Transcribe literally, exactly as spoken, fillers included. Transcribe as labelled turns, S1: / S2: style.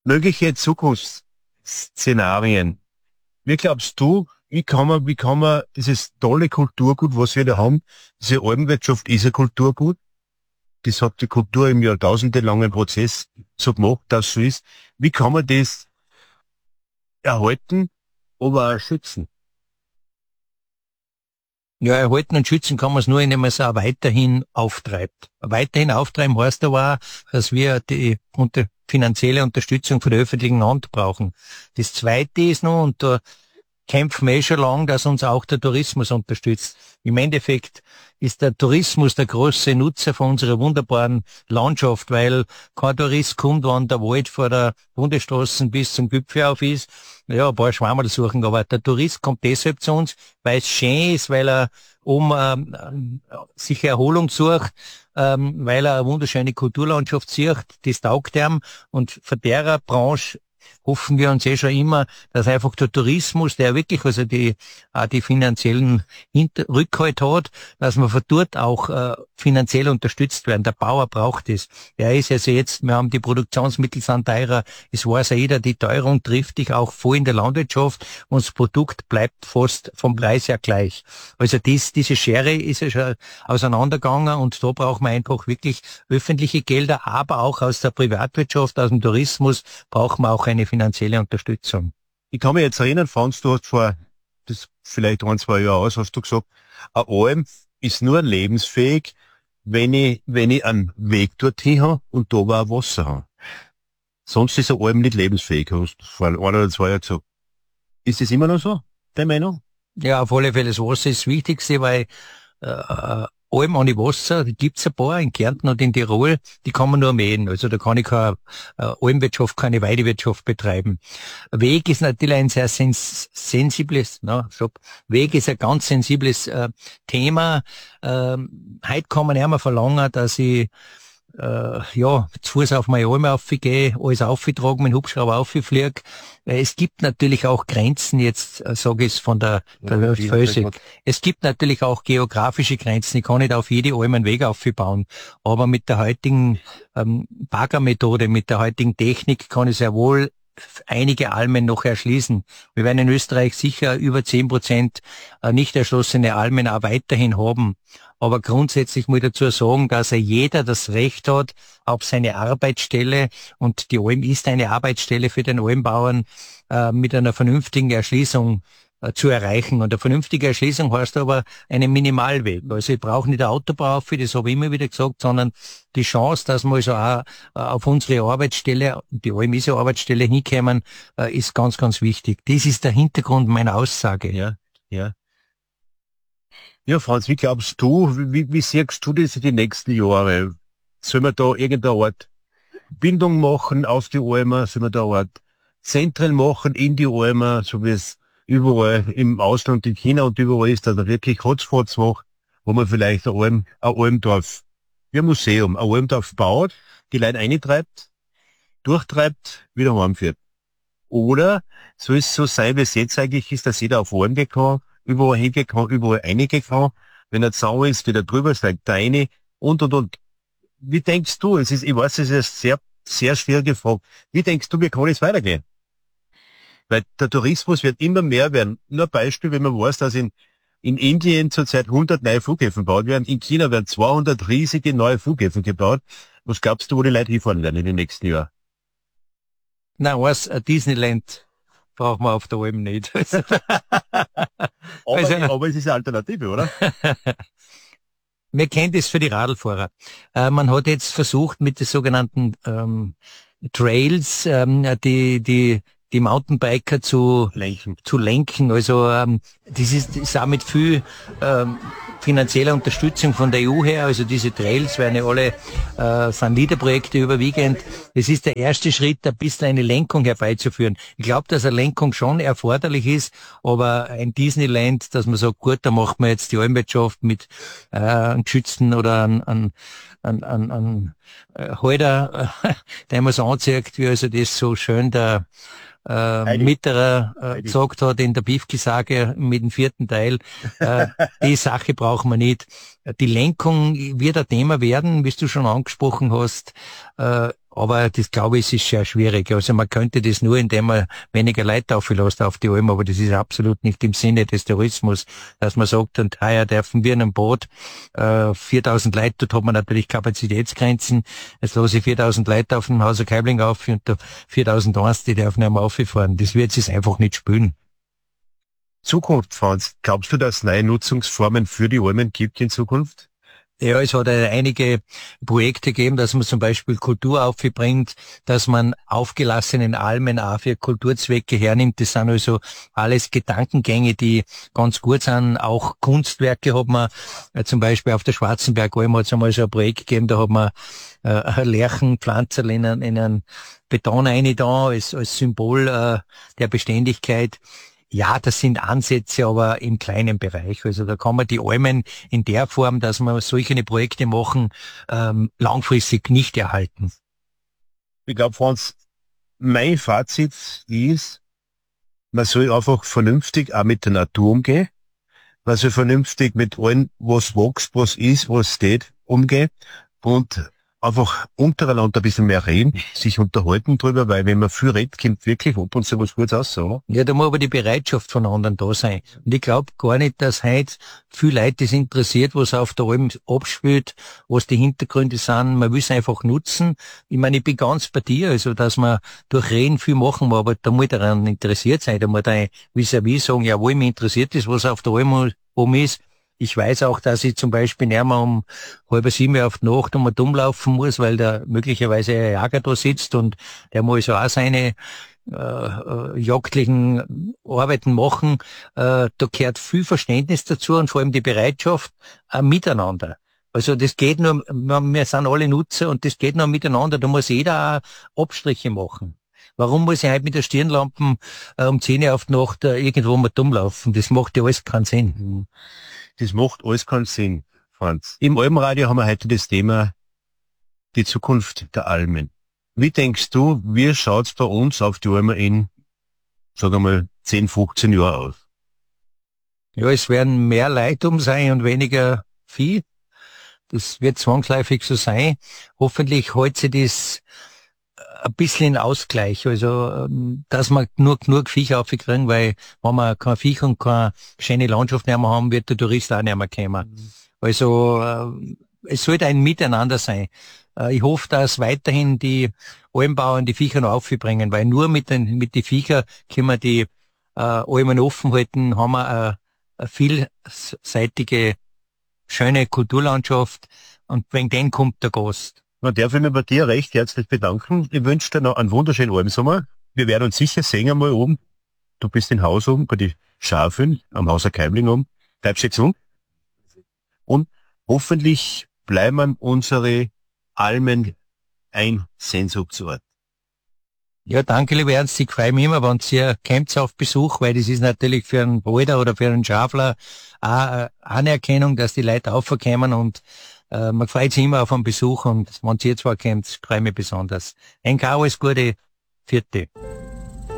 S1: mögliche Zukunftsszenarien. Wie glaubst du, wie kann man, wie kann man dieses tolle Kulturgut, was wir da haben, diese Alpenwirtschaft ist ein Kulturgut, das hat die Kultur im jahrtausendelangen Prozess so gemacht, dass es so ist. Wie kann man das erhalten, aber auch schützen?
S2: Ja, erhalten und schützen kann man es nur, indem man es auch weiterhin auftreibt. Weiterhin auftreiben heißt aber auch, dass wir die unter, finanzielle Unterstützung von der öffentlichen Hand brauchen. Das Zweite ist noch, und da kämpfen wir eh schon lang, dass uns auch der Tourismus unterstützt. Im Endeffekt ist der Tourismus der große Nutzer von unserer wunderbaren Landschaft, weil kein Tourist kommt, wenn der Wald vor der Bundesstraße bis zum Gipfel auf ist, ja, ein paar Schwammerl suchen, aber der Tourist kommt deshalb zu uns, weil es schön ist, weil er um ähm, sich Erholung sucht, ähm, weil er eine wunderschöne Kulturlandschaft sieht, das taugt ihm, und von der Branche hoffen wir uns eh schon immer, dass einfach der Tourismus, der wirklich also die auch die finanziellen Hinter Rückhalt hat, dass man von dort auch äh, finanziell unterstützt werden. Der Bauer braucht es. Er ist also jetzt, wir haben die Produktionsmittel sind teurer, es weiß ja jeder, die Teuerung trifft dich auch voll in der Landwirtschaft und das Produkt bleibt fast vom Preis her gleich. Also dies, diese Schere ist ja schon auseinandergegangen, und da braucht man einfach wirklich öffentliche Gelder, aber auch aus der Privatwirtschaft, aus dem Tourismus braucht man auch eine finanzielle Unterstützung.
S1: Ich kann mich jetzt erinnern, Franz, du hast vor, das vielleicht ein, zwei Jahre aus, hast du gesagt, eine Alm ist nur lebensfähig, wenn ich, wenn ich einen Weg dorthin habe und da war auch Wasser habe. Sonst ist eine Alm nicht lebensfähig, hast du vor ein oder zwei Jahren gesagt. Ist das immer noch so, deine Meinung?
S2: Ja, auf alle Fälle, das Wasser ist das Wichtigste, weil äh, Alm ohne Wasser, die gibt's ein paar in Kärnten und in Tirol, die kann man nur mähen. Also da kann ich keine äh, Almwirtschaft, keine Weidewirtschaft betreiben. Weg ist natürlich ein sehr sens sensibles, na, stopp. Weg ist ein ganz sensibles äh, Thema. Ähm, heute kann man nicht mehr verlangen, dass ich äh, ja, zu Fuß auf meine Alm aufgehe, alles aufgetragen, mit dem Hubschrauber auffliege. Äh, es gibt natürlich auch Grenzen, jetzt äh, sage ich es von der, der ja, Föse. Es gibt natürlich auch geografische Grenzen. Ich kann nicht auf jede Alm einen Weg aufbauen. Aber mit der heutigen ähm, Baggermethode, mit der heutigen Technik kann ich sehr wohl einige Almen noch erschließen. Wir werden in Österreich sicher über zehn Prozent nicht erschlossene Almen auch weiterhin haben. Aber grundsätzlich muss ich dazu sagen, dass er jeder das Recht hat auf seine Arbeitsstelle, und die Alm ist eine Arbeitsstelle für den Almbauern, äh, mit einer vernünftigen Erschließung äh, zu erreichen. Und eine vernünftige Erschließung heißt aber einen Minimalweg. Also ich brauche nicht eine Autobahn für, das habe ich immer wieder gesagt, sondern die Chance, dass wir also auch äh, auf unsere Arbeitsstelle, die Alm ist eine Arbeitsstelle, hinkommen, äh, ist ganz, ganz wichtig. Das ist der Hintergrund meiner Aussage.
S1: Ja, ja. Ja, Franz, wie glaubst du, wie, wie siehst du das in die nächsten Jahre? Sollen wir da irgendeine Art Bindung machen auf die Almen? Sollen wir da eine Art Zentren machen in die Almen, so wie es überall im Ausland, in China und überall ist, dass er wirklich Hotspots macht, wo man vielleicht ein Alm, ein Almdorf, wie ein Museum, ein Almdorf baut, die Leute eintreibt, durchtreibt, wieder heimführt. Oder soll es so sein, wie es jetzt eigentlich ist, dass jeder auf Alm gehen kann, überall hingehen kann, überall reingehen kann. Wenn er Zaun ist, wieder drüber, steigt da rein und, und, und. Wie denkst du, es ist, ich weiß, es ist eine sehr, sehr schwierige Frage. Wie denkst du, wie kann es weitergehen? Weil der Tourismus wird immer mehr werden. Nur ein Beispiel, wenn man weiß, dass in, in Indien zurzeit hundert neue Flughäfen gebaut werden, in China werden zweihundert riesige neue Flughäfen gebaut. Was glaubst du, wo die Leute hinfahren werden in den nächsten Jahren?
S2: Na, was, Disneyland braucht man auf der Alm nicht.
S1: aber,
S2: also,
S1: aber es ist eine Alternative, oder?
S2: Wir kennen das für die Radlfahrer. Äh, man hat jetzt versucht, mit den sogenannten ähm, Trails ähm, die die die Mountainbiker zu
S1: lenken.
S2: zu lenken. Also ähm, das ist, das ist auch mit viel ähm, finanzieller Unterstützung von der E U her. Also diese Trails werden ja alle äh, sind Liederprojekte überwiegend. Das ist der erste Schritt, ein bisschen eine Lenkung herbeizuführen. Ich glaube, dass eine Lenkung schon erforderlich ist, aber ein Disneyland, dass man sagt, gut, da macht man jetzt die Almwirtschaft mit äh, einem Geschützten oder einem, einem, einem, einem, einem äh, Halter, äh, der man so anzeigt, wie also das so schön der äh, Mitterer äh, gesagt hat in der Bifki-Sage mit dem vierten Teil, äh, die Sache brauchen wir nicht. Die Lenkung wird ein Thema werden, wie du schon angesprochen hast, äh, Aber das, glaube ich, ist sehr schwierig. Also man könnte das nur, indem man weniger Leute auflässt auf die Alm, aber das ist absolut nicht im Sinne des Tourismus, dass man sagt, und heuer dürfen wir in einem Boot äh, viertausend Leute, dort hat man natürlich Kapazitätsgrenzen, jetzt lasse ich viertausend Leute auf dem Hauser Kaibling auf und da viertausendeins, die dürfen nicht mehr auffahren. Das wird sich einfach nicht spülen.
S1: Zukunft, Franz. Glaubst du, dass es neue Nutzungsformen für die Almen gibt in Zukunft?
S2: Ja, es hat einige Projekte gegeben, dass man zum Beispiel Kultur aufbringt, dass man aufgelassenen Almen auch für Kulturzwecke hernimmt. Das sind also alles Gedankengänge, die ganz gut sind. Auch Kunstwerke hat man, äh, zum Beispiel auf der Schwarzenbergalm hat es einmal so ein Projekt gegeben, da hat man äh, ein Lärchenpflanzerl in einen, in einen Beton rein da, als, als Symbol äh, der Beständigkeit. Ja, das sind Ansätze, aber im kleinen Bereich. Also da kann man die Almen in der Form, dass man solche Projekte machen, ähm, langfristig nicht erhalten.
S1: Ich glaube, Franz, mein Fazit ist, man soll einfach vernünftig auch mit der Natur umgehen. Man soll vernünftig mit allem, was wächst, was ist, was steht, umgehen. Und einfach untereinander ein bisschen mehr reden, sich unterhalten drüber, weil wenn man viel redet, kommt wirklich ab und zu was Gutes raus, oder?
S2: Ja, da muss aber die Bereitschaft von anderen da sein. Und ich glaube gar nicht, dass heute viele Leute das interessiert, was auf der Alm abspielt, was die Hintergründe sind. Man will es einfach nutzen. Ich meine, ich bin ganz bei dir, also dass man durch Reden viel machen muss, aber da muss daran interessiert sein. Da muss ein vis-à-vis sagen, jawohl, mich interessiert das, was auf der Alm um ist. Ich weiß auch, dass ich zum Beispiel nicht mehr um halb sieben auf die Nacht um dumm laufen muss, weil da möglicherweise ein Jäger da sitzt und der muss ja auch seine äh, äh, jagdlichen Arbeiten machen. Äh, da gehört viel Verständnis dazu und vor allem die Bereitschaft äh, miteinander. Also das geht nur, wir sind alle Nutzer und das geht nur miteinander. Da muss jeder auch Abstriche machen. Warum muss ich halt mit der Stirnlampe äh, um zehn Uhr auf die Nacht äh, irgendwo mal dumm laufen? Das macht ja alles keinen Sinn.
S1: Das macht alles keinen Sinn, Franz. Im Alpenradio haben wir heute das Thema die Zukunft der Almen. Wie denkst du, wie schaut's bei uns auf die Almen in, sagen wir mal, zehn, fünfzehn Jahren aus?
S2: Ja, es werden mehr Leute um sein und weniger Vieh. Das wird zwangsläufig so sein. Hoffentlich hält sich das ein bisschen in Ausgleich, also dass wir nur genug Viecher aufkriegen, weil wenn wir kein Viech und keine schöne Landschaft mehr haben, wird der Tourist auch nicht mehr kommen. Mhm. Also äh, es sollte ein Miteinander sein. Äh, ich hoffe, dass weiterhin die Almbauern die Viecher noch aufbringen, weil nur mit den mit den Viecher können wir die äh, Almen offen halten, haben wir eine, eine vielseitige, schöne Kulturlandschaft und wegen denen kommt der Gast.
S1: Man darf ich mich bei dir recht herzlich bedanken. Ich wünsche dir noch einen wunderschönen Almsommer. Wir werden uns sicher sehen einmal oben. Du bist in Haus oben bei den Schafen am Hauser Kaibling oben. Bleibst jetzt um. Und hoffentlich bleiben unsere Almen ein Sehnsuchtsort.
S2: Ja, danke, lieber Ernst. Ich freue mich immer, wenn ihr kommt auf Besuch, weil das ist natürlich für einen Walder oder für einen Schafler auch eine Anerkennung, dass die Leute aufkommen und äh, man freut sich immer auf einen Besuch und wenn ihr zwar kommt, freue ich mich besonders. Ein alles Gute, Vierte.